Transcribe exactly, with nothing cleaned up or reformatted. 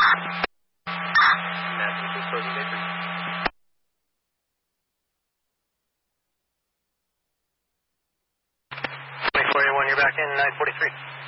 Massachusetts closing date, please. twenty-four eighty-one, you're back in nine forty-three.